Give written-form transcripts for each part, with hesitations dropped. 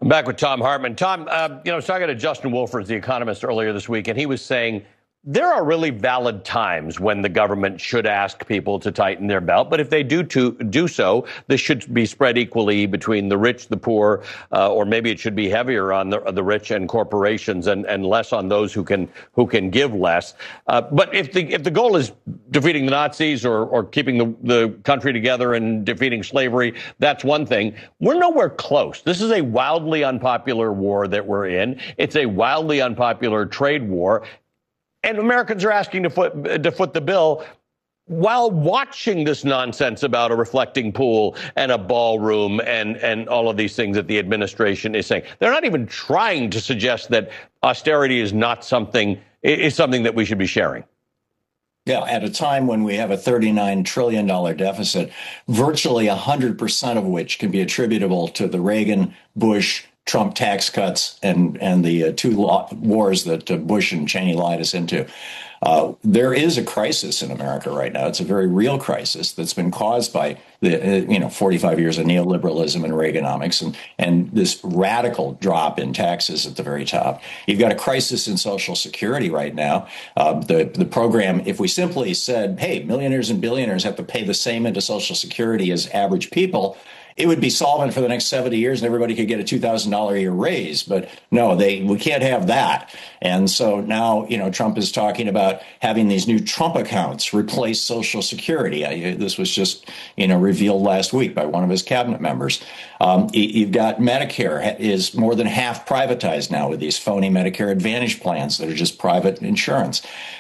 I'm back with Thom Hartmann. Tom, I was talking to Justin Wolfers, the economist, earlier this week, and he was saying there are really valid times when the government should ask people to tighten their belt. But if they do so, this should be spread equally between the rich, the poor, or maybe it should be heavier on the rich and corporations and less on those who can give less. But if the goal is defeating the Nazis or keeping the country together and defeating slavery, that's one thing. We're nowhere close. This is a wildly unpopular war that we're in. It's a wildly unpopular trade war. And Americans are asking to foot the bill while watching this nonsense about a reflecting pool and a ballroom and all of these things that the administration is saying. They're not even trying to suggest that austerity is something that we should be sharing. Yeah, at a time when we have a $39 trillion deficit, virtually 100% of which can be attributable to the Reagan, Bush, Trump tax cuts and the two wars that Bush and Cheney lied us into. There is a crisis in America right now. It's a very real crisis that's been caused by the 45 years of neoliberalism and Reaganomics and this radical drop in taxes at the very top. You've got a crisis in Social Security right now. The program, if we simply said, hey, millionaires and billionaires have to pay the same into Social Security as average people, it would be solvent for the next 70 years and everybody could get a $2,000 a year raise. But no, we can't have that. And so now, Trump is talking about having these new Trump accounts replace Social Security. This was just, revealed last week by one of his cabinet members. You've got Medicare is more than half privatized now with these phony Medicare Advantage plans that are just private insurance.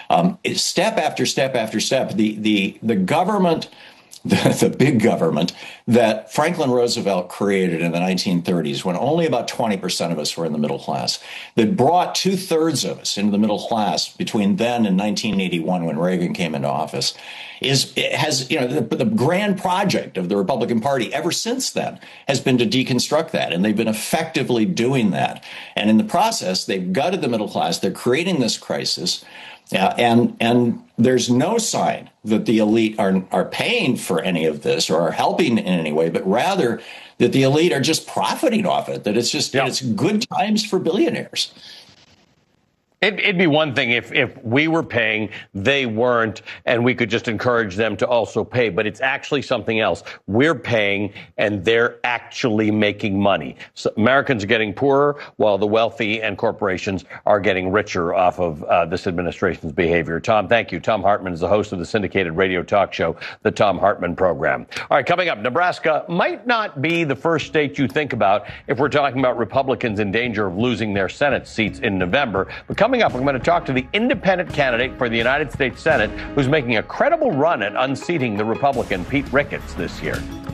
Step after step after step, the government, the big government that Franklin Roosevelt created in the 1930s when only about 20% of us were in the middle class, that brought 2/3 of us into the middle class between then and 1981 when Reagan came into office, has the grand project of the Republican Party ever since then has been to deconstruct that. And they've been effectively doing that. And in the process, they've gutted the middle class. They're creating this crisis. And there's no sign that the elite are paying for any of this or are helping in any way, but rather that the elite are just profiting off it, that it's good times for billionaires. It'd be one thing if we were paying, they weren't, and we could just encourage them to also pay. But it's actually something else. We're paying, and they're actually making money. So Americans are getting poorer, while the wealthy and corporations are getting richer off of this administration's behavior. Tom, thank you. Thom Hartmann is the host of the syndicated radio talk show, The Thom Hartmann Program. All right, coming up, Nebraska might not be the first state you think about if we're talking about Republicans in danger of losing their Senate seats in November. But coming up, I'm going to talk to the independent candidate for the United States Senate who's making a credible run at unseating the Republican Pete Ricketts this year.